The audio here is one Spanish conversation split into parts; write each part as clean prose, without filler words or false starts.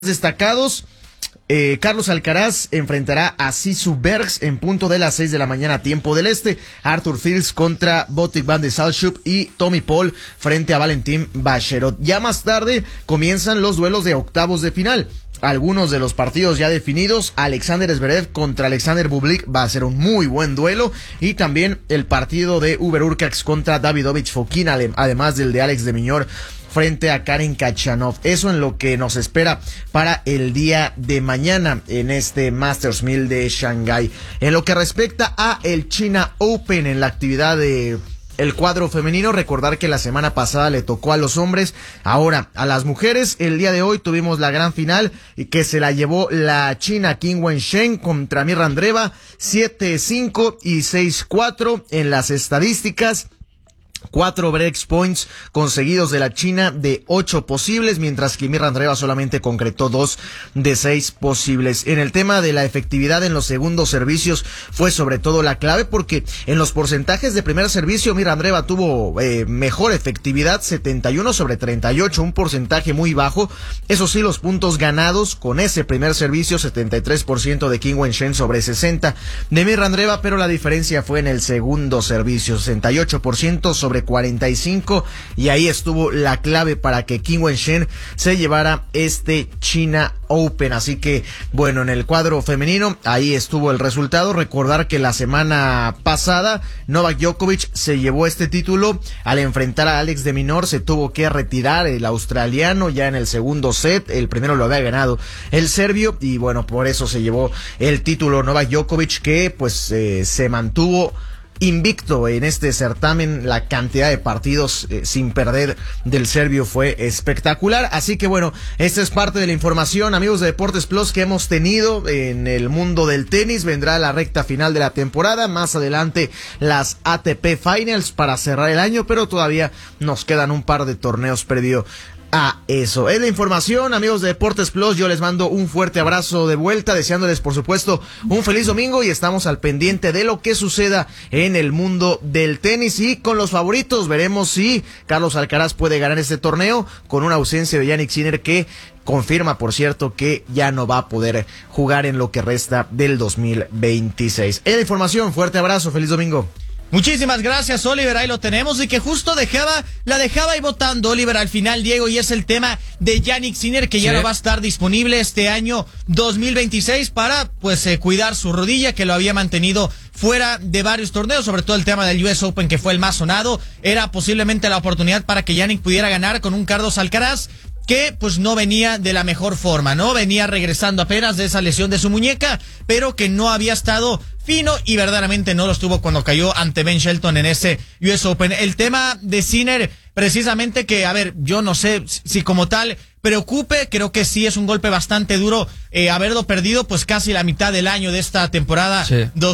Destacados, Carlos Alcaraz enfrentará a Sisu Bergs en punto de las 6 de la mañana, tiempo del este. Arthur Fils contra Botic van de Salchuk y Tommy Paul frente a Valentín Bacherot. Ya más tarde comienzan los duelos de octavos de final. Algunos de los partidos ya definidos. Alexander Zverev contra Alexander Bublik va a ser un muy buen duelo. Y también el partido de Hubert Hurkacz contra Davidovich Fokina, además del de Alex de Minaur frente a Karen Khachanov. Eso en lo que nos espera para el día de mañana en este Masters 1000 de Shanghái. En lo que respecta a el China Open, en la actividad de el cuadro femenino, recordar que la semana pasada le tocó a los hombres, ahora a las mujeres. El día de hoy tuvimos la gran final y que se la llevó la china Qin Wensheng contra Mirra Andreeva, 7-5 y 6-4 en las estadísticas. 4 break points conseguidos de la China de 8 posibles, mientras que Mirra Andreeva solamente concretó 2 de 6 posibles. En el tema de la efectividad en los segundos servicios fue sobre todo la clave, porque en los porcentajes de primer servicio Mirra Andreeva tuvo mejor efectividad, 71/38, un porcentaje muy bajo. Eso sí, los puntos ganados con ese primer servicio, 73% de Qin Wensheng sobre 60 de Mirra Andreeva, pero la diferencia fue en el segundo servicio, 68% sobre 45, y ahí estuvo la clave para que Qin Wensheng se llevara este China Open. Así que bueno, en el cuadro femenino ahí estuvo el resultado. Recordar que la semana pasada Novak Djokovic se llevó este título al enfrentar a Alex de Minaur. Se tuvo que retirar el australiano ya en el segundo set. El primero lo había ganado el serbio y bueno, por eso se llevó el título Novak Djokovic, que pues se mantuvo invicto en este certamen. La cantidad de partidos sin perder del serbio fue espectacular. Así que bueno, esta es parte de la información, amigos de Deportes Plus, que hemos tenido en el mundo del tenis. Vendrá la recta final de la temporada, más adelante las ATP Finals para cerrar el año, pero todavía nos quedan un par de torneos previo a eso. Es la información, amigos de Deportes Plus. Yo les mando un fuerte abrazo de vuelta, deseándoles por supuesto un feliz domingo, y estamos al pendiente de lo que suceda en el mundo del tenis y con los favoritos. Veremos si Carlos Alcaraz puede ganar este torneo con una ausencia de Jannik Sinner, que confirma, por cierto, que ya no va a poder jugar en lo que resta del 2026. Es la información, fuerte abrazo, feliz domingo. Muchísimas gracias, Oliver, ahí lo tenemos, y que justo la dejaba ahí votando, Oliver, al final, Diego, y es el tema de Jannik Sinner, que ya no va a estar disponible este año 2026 para, pues, cuidar su rodilla, que lo había mantenido fuera de varios torneos, sobre todo el tema del US Open, que fue el más sonado. Era posiblemente la oportunidad para que Jannik pudiera ganar con un Carlos Alcaraz, que pues no venía de la mejor forma, ¿no? Venía regresando apenas de esa lesión de su muñeca, pero que no había estado fino, y verdaderamente no lo estuvo cuando cayó ante Ben Shelton en ese US Open. El tema de Sinner, precisamente, que, a ver, yo no sé si como tal preocupe. Creo que sí es un golpe bastante duro haberlo perdido pues casi la mitad del año de esta temporada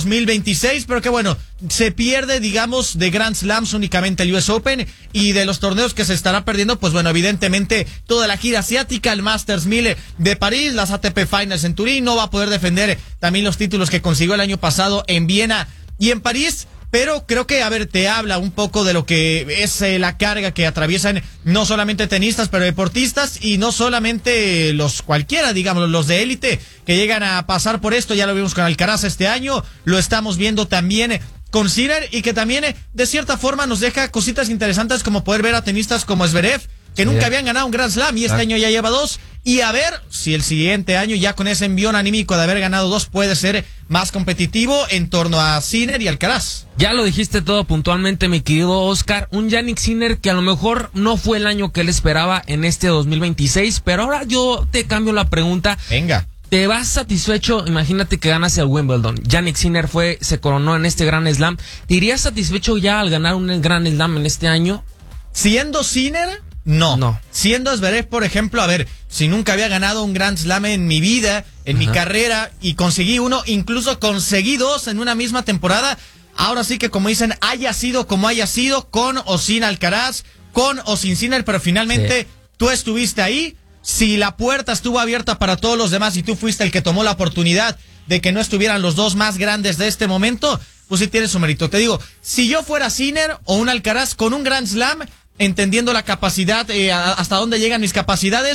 2026, pero que bueno, se pierde, digamos, de Grand Slams únicamente el US Open, y de los torneos que se estará perdiendo, pues bueno, evidentemente toda la gira asiática, el Masters 1000 de París, las ATP Finals en Turín. No va a poder defender también los títulos que consiguió el año pasado en Viena y en París. Pero creo que, a ver, te habla un poco de lo que es la carga que atraviesan no solamente tenistas, pero deportistas, y no solamente los cualquiera, digamos, los de élite que llegan a pasar por esto. Ya lo vimos con Alcaraz este año, lo estamos viendo también con Sinner, y que también de cierta forma nos deja cositas interesantes, como poder ver a tenistas como Zverev, que nunca habían ganado un Grand Slam, y este año ya lleva 2, y a ver si el siguiente año, ya con ese envión anímico de haber ganado 2, puede ser más competitivo en torno a Sinner y Alcaraz. Ya lo dijiste todo puntualmente, mi querido Oscar. Un Jannik Sinner que a lo mejor no fue el año que él esperaba en este 2026, pero ahora yo te cambio la pregunta. Venga. ¿Te vas satisfecho? Imagínate que ganas el Wimbledon. Jannik Sinner se coronó en este Grand Slam. ¿Te irías satisfecho ya al ganar un Grand Slam en este año? Siendo Sinner, no. Siendo Zverev, por ejemplo, a ver, si nunca había ganado un Grand Slam en mi vida, en mi carrera, y conseguí uno, incluso conseguí 2 en una misma temporada. Ahora sí que, como dicen, haya sido como haya sido, con o sin Alcaraz, con o sin Sinner, pero finalmente tú estuviste ahí. Si la puerta estuvo abierta para todos los demás y tú fuiste el que tomó la oportunidad de que no estuvieran los dos más grandes de este momento, pues sí tiene su mérito. Te digo, si yo fuera Sinner o un Alcaraz con un Grand Slam, entendiendo la capacidad, hasta dónde llegan mis capacidades,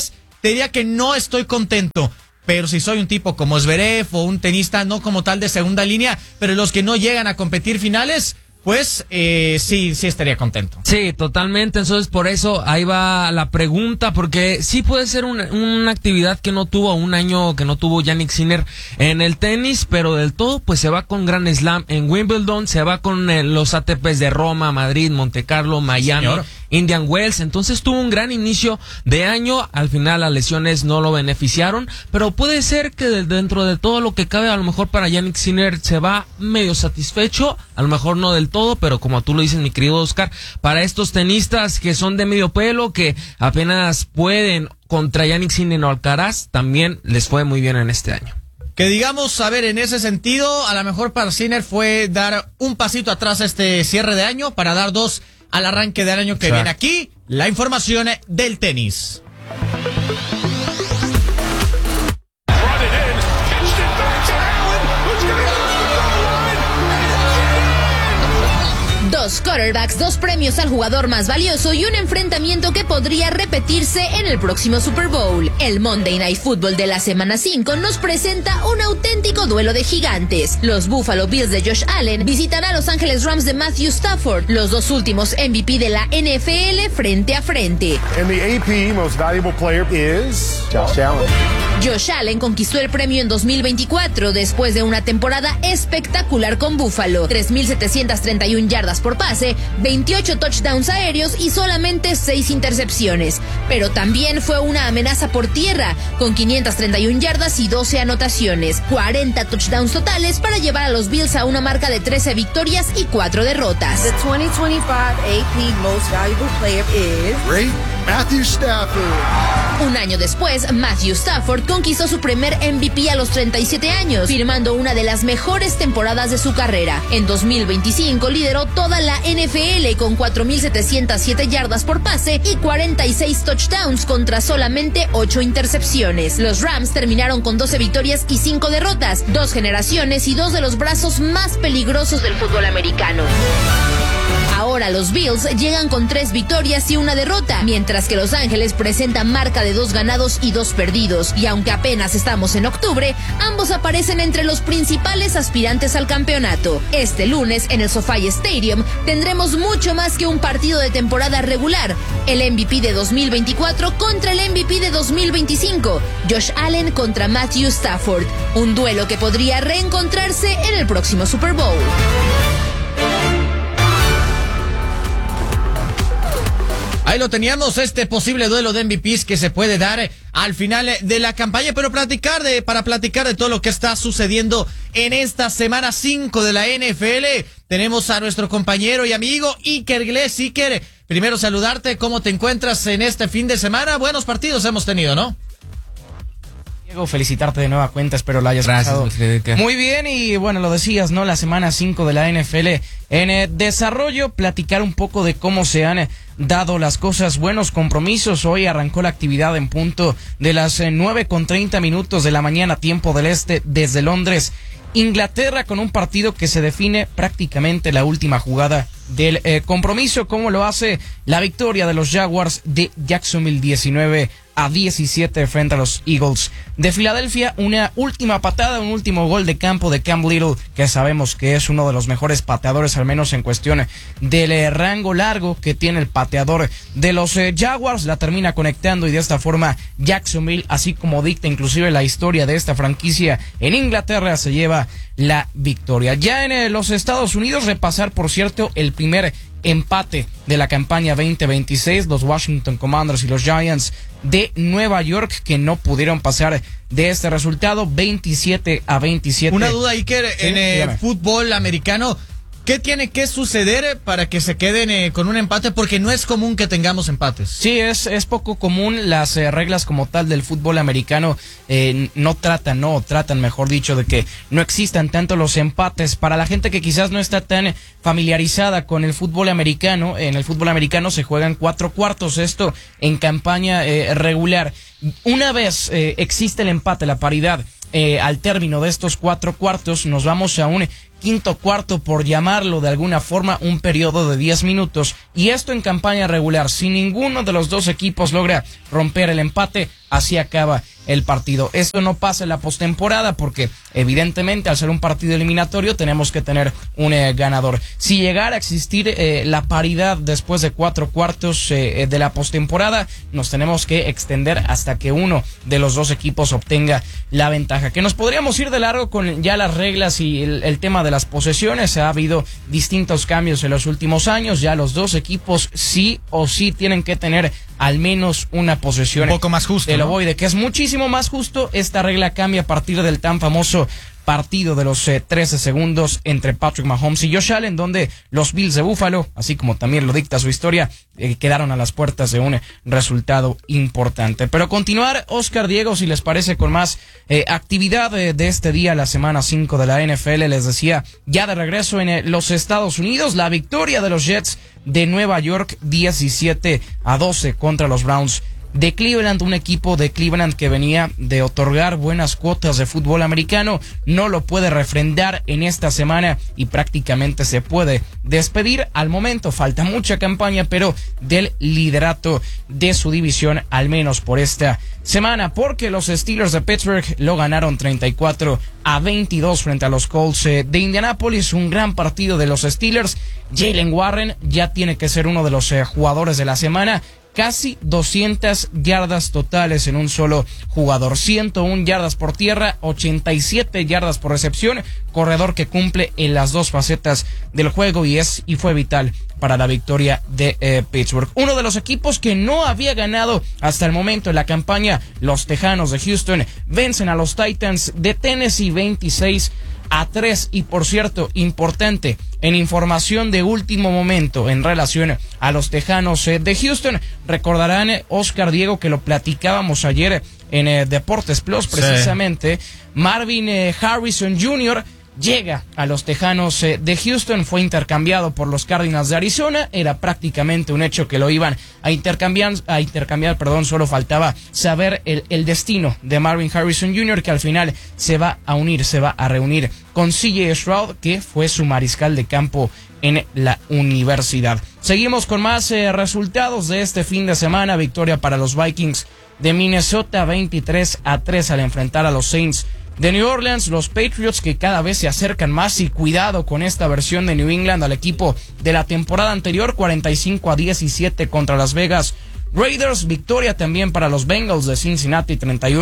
te diría que no estoy contento. Pero si soy un tipo como Zverev o un tenista no como tal de segunda línea, pero los que no llegan a competir finales, pues sí estaría contento. Sí, totalmente. Entonces por eso ahí va la pregunta, porque sí puede ser una actividad que no tuvo, un año que no tuvo Jannik Sinner en el tenis, pero del todo pues se va con Grand Slam en Wimbledon, se va con los ATPs de Roma, Madrid, Monte Carlo, Miami, señor. Indian Wells. Entonces tuvo un gran inicio de año. Al final las lesiones no lo beneficiaron, pero puede ser que dentro de todo lo que cabe, a lo mejor para Jannik Sinner se va medio satisfecho, a lo mejor no del todo, pero como tú lo dices, mi querido Oscar, para estos tenistas que son de medio pelo, que apenas pueden contra Jannik Sinner o Alcaraz, también les fue muy bien en este año. Que digamos, a ver, en ese sentido, a lo mejor para Sinner fue dar un pasito atrás a este cierre de año para dar dos al arranque del año que viene. Aquí, la información del tenis. Dos quarterbacks, 2 premios al jugador más valioso y un enfrentamiento que podría repetirse en el próximo Super Bowl. El Monday Night Football de la semana 5 nos presenta un auténtico duelo de gigantes. Los Buffalo Bills de Josh Allen visitan a Los Angeles Rams de Matthew Stafford, los dos últimos MVP de la NFL frente a frente. And the AP Most Valuable Player is Josh Allen. Josh Allen conquistó el premio en 2024 después de una temporada espectacular con Buffalo. 3,731 yardas por pase, 28 touchdowns aéreos y solamente 6 intercepciones. Pero también fue una amenaza por tierra, con 531 yardas y 12 anotaciones. 40 touchdowns totales para llevar a los Bills a una marca de 13 victorias y 4 derrotas. The 2025 AP Most Valuable Player is Matthew Stafford. Un año después, Matthew Stafford conquistó su primer MVP a los 37 años, firmando una de las mejores temporadas de su carrera. En 2025 lideró toda la NFL con 4,707 yardas por pase y 46 touchdowns contra solamente 8 intercepciones. Los Rams terminaron con 12 victorias y 5 derrotas, 2 generaciones y 2 de los brazos más peligrosos del fútbol americano. Ahora los Bills llegan con 3 victorias y 1 derrota, mientras que Los Ángeles presenta marca de 2 ganados y 2 perdidos. Y aunque apenas estamos en octubre, ambos aparecen entre los principales aspirantes al campeonato. Este lunes en el SoFi Stadium tendremos mucho más que un partido de temporada regular. El MVP de 2024 contra el MVP de 2025. Josh Allen contra Matthew Stafford. Un duelo que podría reencontrarse en el próximo Super Bowl. Ahí lo teníamos, este posible duelo de MVPs que se puede dar al final de la campaña, pero para platicar de todo lo que está sucediendo en esta semana 5 de la NFL, tenemos a nuestro compañero y amigo Iker Gles. Iker, primero saludarte, ¿cómo te encuentras en este fin de semana? Buenos partidos hemos tenido, ¿no? Diego, felicitarte de nueva cuenta, espero lo hayas pasado muy bien. Y bueno, lo decías, ¿no? La semana 5 de la NFL en desarrollo, platicar un poco de cómo se han dado las cosas, buenos compromisos. Hoy arrancó la actividad en punto de las 9:30 de la mañana, tiempo del este, desde Londres, Inglaterra, con un partido que se define prácticamente la última jugada del compromiso, como lo hace la victoria de los Jaguars de Jacksonville 19-17 frente a los Eagles de Filadelfia. Una última patada, un último gol de campo de Cam Little, que sabemos que es uno de los mejores pateadores, al menos en cuestión del rango largo que tiene el pateador de los Jaguars. La termina conectando y de esta forma Jacksonville, así como dicta inclusive la historia de esta franquicia en Inglaterra, se lleva la victoria. Ya en los Estados Unidos, repasar por cierto el primer empate de la campaña 2026, los Washington Commanders y los Giants de Nueva York, que no pudieron pasar de este resultado, 27-27. Una duda, Iker, en el fútbol americano, ¿qué tiene que suceder para que se queden con un empate? Porque no es común que tengamos empates. Sí, es poco común. Las reglas como tal del fútbol americano tratan, mejor dicho, de que no existan tanto los empates. Para la gente que quizás no está tan familiarizada con el fútbol americano, en el fútbol americano se juegan 4 cuartos, esto en campaña regular. Una vez existe el empate, la paridad, al término de estos 4 cuartos, nos vamos a un quinto cuarto, por llamarlo de alguna forma, un periodo de 10 minutos, y esto en campaña regular. Si ninguno de los dos equipos logra romper el empate, así acaba el partido. Esto no pasa en la postemporada porque evidentemente al ser un partido eliminatorio tenemos que tener un ganador. Si llegara a existir la paridad después de 4 cuartos de la postemporada, nos tenemos que extender hasta que uno de los dos equipos obtenga la ventaja. Que nos podríamos ir de largo con ya las reglas y el tema de las posesiones. Ha habido distintos cambios en los últimos años. Ya los dos equipos sí o sí tienen que tener al menos una posesión. Un poco más justo, Te lo voy de que es muchísimo más justo. Esta regla cambia a partir del tan famoso partido de los 13 segundos entre Patrick Mahomes y Josh Allen, donde los Bills de Buffalo, así como también lo dicta su historia, quedaron a las puertas de un resultado importante. Pero continuar, Oscar, Diego, si les parece, con más actividad de este día, la semana 5 de la NFL. Les decía, ya de regreso en los Estados Unidos, la victoria de los Jets de Nueva York 17-12 contra los Browns de Cleveland. Un equipo de Cleveland que venía de otorgar buenas cuotas de fútbol americano, no lo puede refrendar en esta semana y prácticamente se puede despedir. Al momento falta mucha campaña, pero del liderato de su división, al menos por esta semana, porque los Steelers de Pittsburgh lo ganaron 34-22 frente a los Colts de Indianapolis. Un gran partido de los Steelers. Jalen Warren ya tiene que ser uno de los jugadores de la semana. Casi 200 yardas totales en un solo jugador, 101 yardas por tierra, 87 yardas por recepción, corredor que cumple en las dos facetas del juego y fue vital para la victoria de Pittsburgh. Uno de los equipos que no había ganado hasta el momento en la campaña, los Tejanos de Houston, vencen a los Titans de Tennessee 26-3. Y por cierto, importante, en información de último momento en relación a los Tejanos de Houston, recordarán, Oscar, Diego, que lo platicábamos ayer en Deportes Plus, precisamente. Sí. Marvin Harrison Jr. llega a los Tejanos de Houston, fue intercambiado por los Cardinals de Arizona. Era prácticamente un hecho que lo iban a intercambiar, solo faltaba saber el destino de Marvin Harrison Jr., que al final se va a reunir con CJ Stroud, que fue su mariscal de campo en la universidad. Seguimos con más resultados de este fin de semana. Victoria para los Vikings de Minnesota 23-3 al enfrentar a los Saints de New Orleans. Los Patriots, que cada vez se acercan más, y cuidado con esta versión de New England, al equipo de la temporada anterior, 45-17 contra Las Vegas Raiders. Victoria también para los Bengals de Cincinnati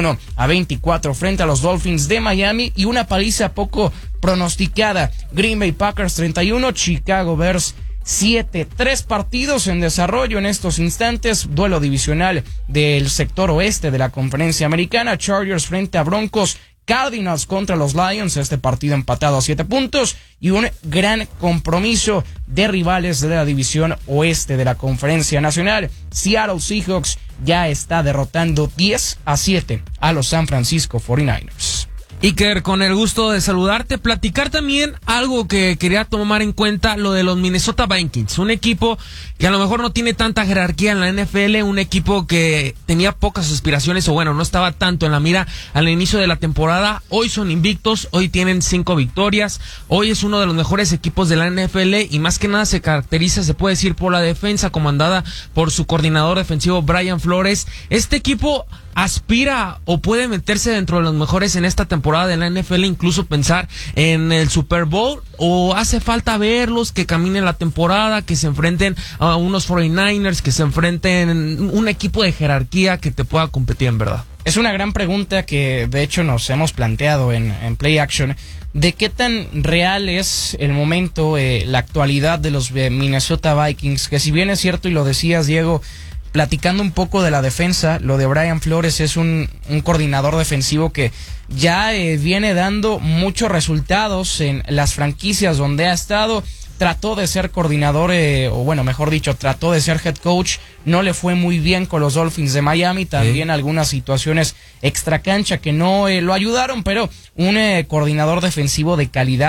31-24 frente a los Dolphins de Miami, y una paliza poco pronosticada, Green Bay Packers 31, Chicago Bears 7. 3 partidos en desarrollo en estos instantes. Duelo divisional del sector oeste de la Conferencia Americana. Chargers frente a Broncos, Cardinals contra los Lions, este partido empatado a 7 puntos, y un gran compromiso de rivales de la división oeste de la Conferencia Nacional. Seattle Seahawks ya está derrotando 10-7 a los San Francisco 49ers. Iker, con el gusto de saludarte, platicar también algo que quería tomar en cuenta, lo de los Minnesota Vikings, un equipo que a lo mejor no tiene tanta jerarquía en la NFL, un equipo que tenía pocas aspiraciones, o bueno, no estaba tanto en la mira al inicio de la temporada. Hoy son invictos, hoy tienen 5 victorias, hoy es uno de los mejores equipos de la NFL, y más que nada se caracteriza, se puede decir, por la defensa comandada por su coordinador defensivo Brian Flores. Este equipo aspira o puede meterse dentro de los mejores en esta temporada de la NFL, incluso pensar en el Super Bowl, o hace falta verlos que caminen la temporada, que se enfrenten a unos 49ers, que se enfrenten un equipo de jerarquía que te pueda competir en verdad? Es una gran pregunta que de hecho nos hemos planteado en Play Action, de qué tan real es el momento, la actualidad de los Minnesota Vikings, que si bien es cierto, y lo decías, Diego, platicando un poco de la defensa, lo de Brian Flores es un coordinador defensivo que ya viene dando muchos resultados en las franquicias donde ha estado. Trató de ser coordinador, o bueno, mejor dicho, trató de ser head coach, no le fue muy bien con los Dolphins de Miami, también algunas situaciones extracancha que no lo ayudaron, pero un coordinador defensivo de calidad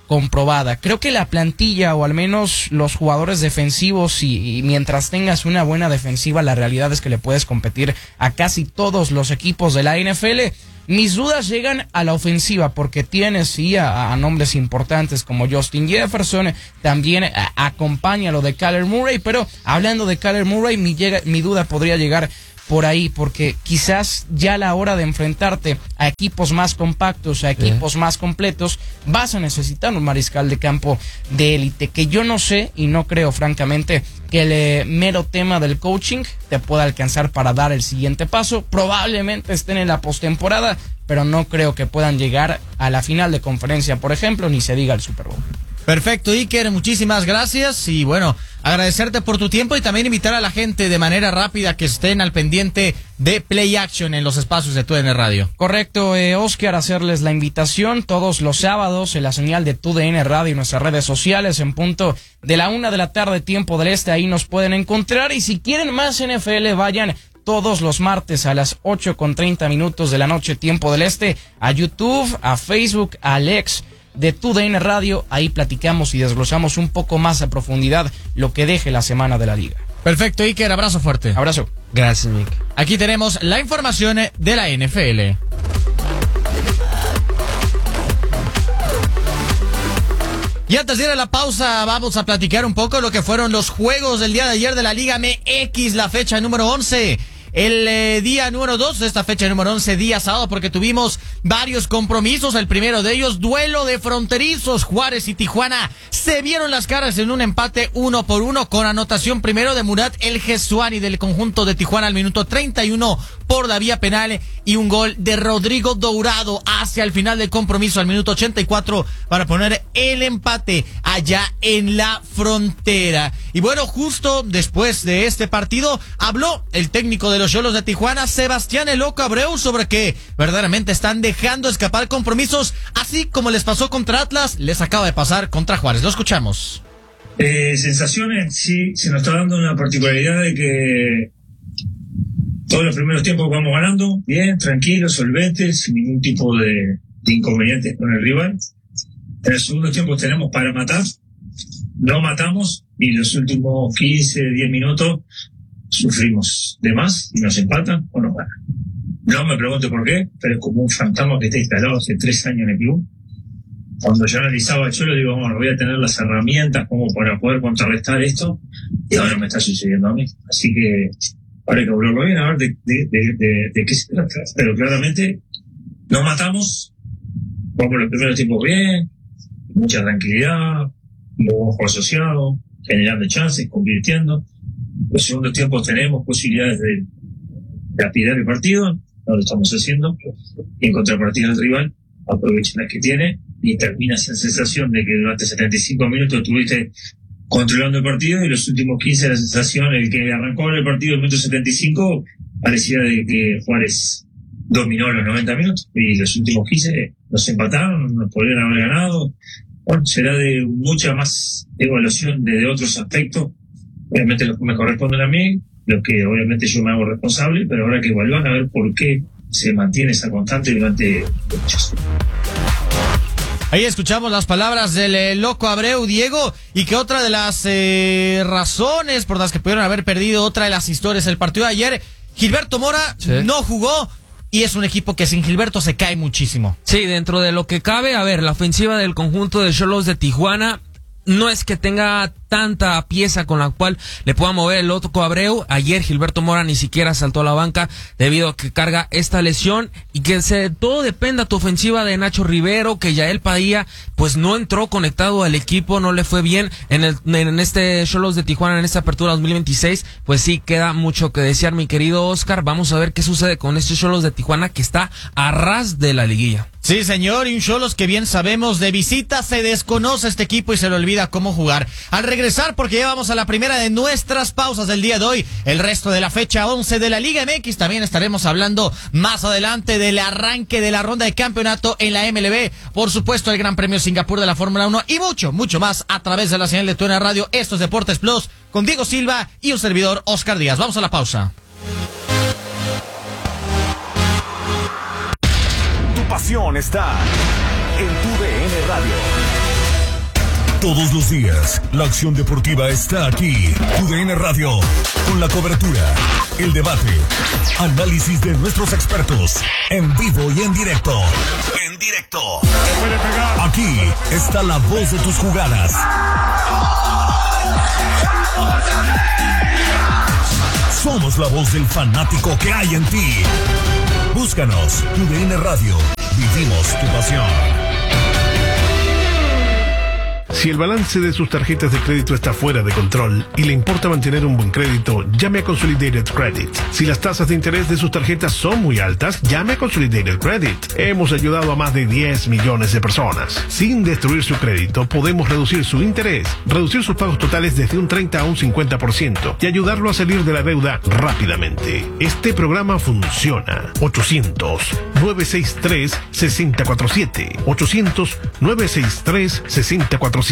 comprobada. Creo que la plantilla, o al menos los jugadores defensivos, y mientras tengas una buena defensiva, la realidad es que le puedes competir a casi todos los equipos de la NFL. Mis dudas llegan a la ofensiva, porque tienes sí a nombres importantes como Justin Jefferson, también acompaña lo de Kyler Murray, pero hablando de Kyler Murray, mi duda podría llegar por ahí, porque quizás ya a la hora de enfrentarte a equipos más compactos, a equipos más completos, vas a necesitar un mariscal de campo de élite, que yo no sé y no creo francamente que el mero tema del coaching te pueda alcanzar para dar el siguiente paso. Probablemente estén en la postemporada, pero no creo que puedan llegar a la final de conferencia, por ejemplo, ni se diga el Super Bowl. Perfecto, Iker, muchísimas gracias y bueno, agradecerte por tu tiempo y también invitar a la gente de manera rápida que estén al pendiente de Play Action en los espacios de TUDN Radio. Correcto, Oscar, hacerles la invitación todos los sábados en la señal de TUDN Radio y nuestras redes sociales en punto de la 1 de la tarde, tiempo del este, ahí nos pueden encontrar, y si quieren más NFL, vayan todos los martes a las 8:30 de la noche, tiempo del este, a YouTube, a Facebook, a Alex de TUDN Radio. Ahí platicamos y desglosamos un poco más a profundidad lo que deje la semana de la liga. Perfecto, Iker, abrazo fuerte. Abrazo. Gracias, Mick. Aquí tenemos la información de la NFL. Y antes de ir a la pausa, vamos a platicar un poco lo que fueron los juegos del día de ayer de la Liga MX, la fecha número 11. El día número 2 de esta fecha número 11, día sábado, porque tuvimos varios compromisos. El primero de ellos, duelo de fronterizos. Juárez y Tijuana se vieron las caras en un empate 1-1 con anotación primero de Murat El Jesuani del conjunto de Tijuana al minuto 31 por la vía penal, y un gol de Rodrigo Dourado hacia el final del compromiso al minuto 84 para poner el empate allá en la frontera. Y bueno, justo después de este partido habló el técnico de los Xolos de Tijuana, Sebastián El Loco Abreu, sobre que verdaderamente están dejando escapar compromisos, así como les pasó contra Atlas, les acaba de pasar contra Juárez. Lo escuchamos. Sensaciones, sí, se nos está dando una particularidad de que todos los primeros tiempos vamos ganando, bien, tranquilos, solventes, sin ningún tipo de inconvenientes con el rival. En el segundo tiempo tenemos para matar, no matamos, y los últimos 15, 10 minutos sufrimos de más y nos empatan o nos ganan. No me pregunte por qué, pero es como un fantasma que está instalado hace 3 años en el club. Cuando yo analizaba el Cholo, digo, bueno, voy a tener las herramientas como para poder contrarrestar esto, y ahora me está sucediendo a mí. Así que ahora hay que hablarlo bien, a ver de qué se trata. Pero claramente nos matamos, vamos los primeros tiempos bien, mucha tranquilidad, luego ojo asociado, generando chances, convirtiendo. Los segundos tiempos tenemos posibilidades de lapidar el partido, no lo estamos haciendo, y en contrapartida el rival aprovecha las que tiene y termina esa sensación de que durante 75 minutos estuviste controlando el partido, y los últimos 15 la sensación, el que arrancó el partido en el minuto 75 parecía de que Juárez dominó los 90 minutos, y los últimos 15 nos empataron, nos podrían haber ganado. Bueno, será de mucha más evaluación de otros aspectos, obviamente los que me corresponden a mí, los que obviamente yo me hago responsable, pero habrá que evaluar a ver por qué se mantiene esa constante durante muchos años. Ahí escuchamos las palabras del Loco Abreu, Diego, y que otra de las razones por las que pudieron haber perdido, otra de las historias del partido de ayer, Gilberto Mora no jugó, y es un equipo que sin Gilberto se cae muchísimo. Sí, dentro de lo que cabe, a ver, la ofensiva del conjunto de Xolos de Tijuana no es que tenga tanta pieza con la cual le pueda mover el Loco Abreu. Ayer Gilberto Mora ni siquiera saltó a la banca debido a que carga esta lesión, y que todo dependa tu ofensiva de Nacho Rivero, que Yael Padilla pues no entró conectado al equipo, no le fue bien en este Xolos de Tijuana en esta apertura 2026. Pues sí, queda mucho que desear, mi querido Oscar. Vamos a ver qué sucede con este Xolos de Tijuana, que está a ras de la liguilla. Sí, señor, y un Xolos que bien sabemos de visita se desconoce este equipo y se le olvida cómo jugar. Al regresar, porque ya vamos a la primera de nuestras pausas del día de hoy, el resto de la fecha 11 de la Liga MX, también estaremos hablando más adelante del arranque de la ronda de campeonato en la MLB, por supuesto el Gran Premio Singapur de la Fórmula 1 y mucho más a través de la señal de TUDN Radio. Esto es Deportes Plus con Diego Silva y un servidor, Oscar Díaz. Vamos a la pausa. Tu pasión está en TUDN Radio. Todos los días, la acción deportiva está aquí. TUDN Radio, con la cobertura, el debate, análisis de nuestros expertos, en vivo y en directo. En directo. Aquí está la voz de tus jugadas. Somos la voz del fanático que hay en ti. Búscanos, TUDN Radio. Vivimos tu pasión. Si el balance de sus tarjetas de crédito está fuera de control y le importa mantener un buen crédito, llame a Consolidated Credit. Si las tasas de interés de sus tarjetas son muy altas, llame a Consolidated Credit. Hemos ayudado a más de 10 millones de personas. Sin destruir su crédito, podemos reducir su interés, reducir sus pagos totales desde un 30 a un 50% y ayudarlo a salir de la deuda rápidamente. Este programa funciona. 800-963-6047. 800-963-6047.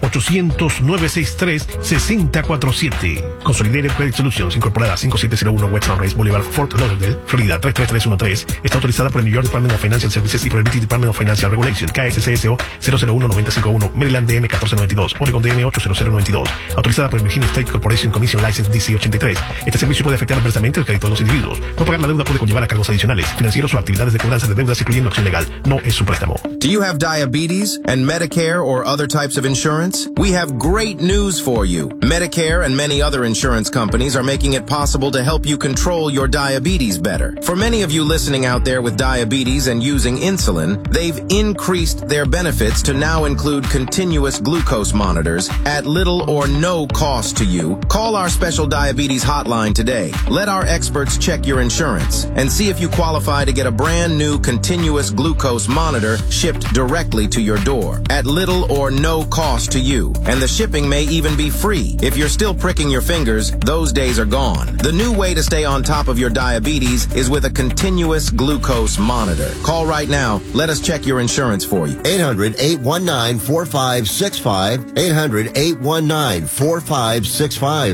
800-963-6047. Consolidated Credit Solutions, incorporada 5701 West Sunrise Boulevard, Fort Lauderdale, Florida 33313. Está autorizada por el New York Department of Financial Services y por el British Department of Financial Regulation, KSCSO 001951, Maryland DM 1492, Oregon DM 80092. Autorizada por el Virginia State Corporation Commission License DC 83. Este servicio puede afectar adversamente el crédito de los individuos. No pagar la deuda puede conllevar a cargos adicionales, financieros o actividades de cobranza de deudas, incluyendo acción legal. No es un préstamo. Do you have diabetes and Medicare or other types of insurance? We have great news for you. Medicare and many other insurance companies are making it possible to help you control your diabetes better. For many of you listening out there with diabetes and using insulin, they've increased their benefits to now include continuous glucose monitors at little or no cost to you. Call our special diabetes hotline today. Let our experts check your insurance and see if you qualify to get a brand new continuous glucose monitor shipped directly to your door at little or no cost to you. And the shipping may even be free. If you're still pricking your fingers, those days are gone. The new way to stay on top of your diabetes is with a continuous glucose monitor. Call right now. Let us check your insurance for you. 800-819-4565. 800-819-4565.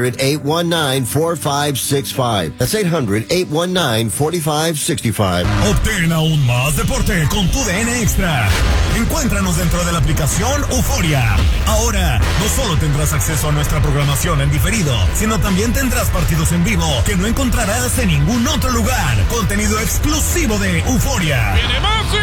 800-819-4565. That's 800-819-4565. Obtén aún más deporte con TUDN Extra. Encuéntranos dentro de la aplicación Euforia. Ahora, no solo tendrás acceso a nuestra programación en diferido, sino también tendrás partidos en vivo que no encontrarás en ningún otro lugar. Contenido exclusivo de Euforia. ¡Viene Messi!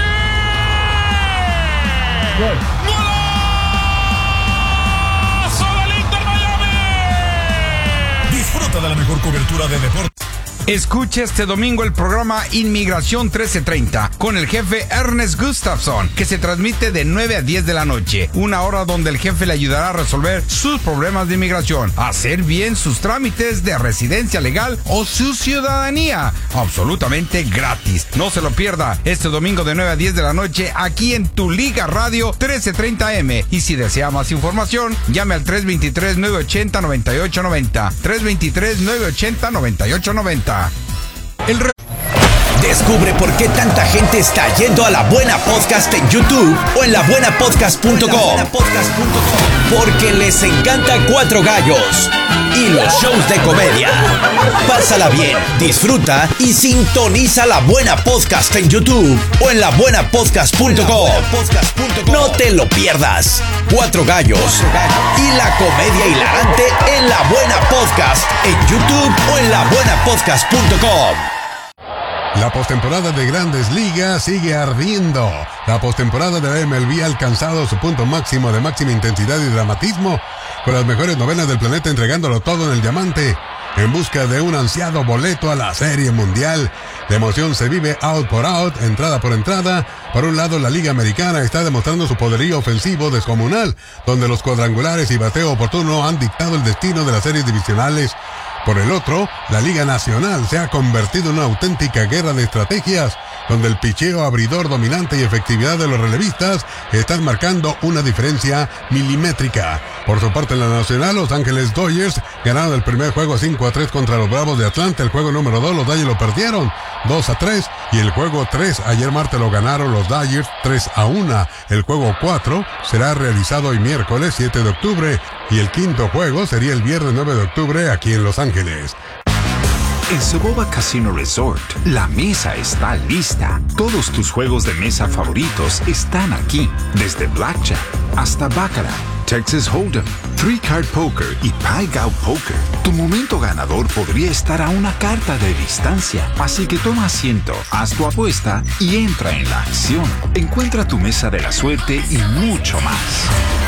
¡Golazo del Inter Miami! Disfruta de la mejor cobertura de deporte. Escucha este domingo el programa Inmigración 1330 con el jefe Ernest Gustafsson, que se transmite de 9 a 10 de la noche, una hora donde el jefe le ayudará a resolver sus problemas de inmigración, hacer bien sus trámites de residencia legal o su ciudadanía, absolutamente gratis. No se lo pierda este domingo de 9 a 10 de la noche aquí en Tu Liga Radio 1330M. Y si desea más información, llame al 323-980-9890. 323-980-9890. Descubre por qué tanta gente está yendo a La Buena Podcast en YouTube o en labuenapodcast.com. Porque les encanta Cuatro Gallos y los shows de comedia. Pásala bien, disfruta y sintoniza La Buena Podcast en YouTube o en labuenapodcast.com. No te lo pierdas. Cuatro Gallos y la comedia hilarante en La Buena Podcast en YouTube o en labuenapodcast.com. La postemporada de Grandes Ligas sigue ardiendo. La postemporada de la MLB ha alcanzado su punto máximo de máxima intensidad y dramatismo, con las mejores novenas del planeta entregándolo todo en el diamante, en busca de un ansiado boleto a la Serie Mundial. La emoción se vive out por out, entrada por entrada. Por un lado, la Liga Americana está demostrando su poderío ofensivo descomunal, donde los cuadrangulares y bateo oportuno han dictado el destino de las series divisionales. Por el otro, la Liga Nacional se ha convertido en una auténtica guerra de estrategias, donde el picheo abridor dominante y efectividad de los relevistas están marcando una diferencia milimétrica. Por su parte, en la Nacional, Los Ángeles Dodgers ganaron el primer juego 5-3 contra los Bravos de Atlanta. El juego número 2, los Dodgers lo perdieron 2-3. Y el juego 3, ayer martes lo ganaron los Dodgers 3-1. El juego 4 será realizado hoy miércoles 7 de octubre. Y el quinto juego sería el viernes 9 de octubre aquí en Los Ángeles. En Soboba Casino Resort, la mesa está lista. Todos tus juegos de mesa favoritos están aquí, desde Blackjack hasta Baccarat. Texas Hold'em, Three Card Poker y Pai Gow Poker, tu momento ganador podría estar a una carta de distancia. Así que toma asiento, haz tu apuesta y entra en la acción. Encuentra tu mesa de la suerte y mucho más.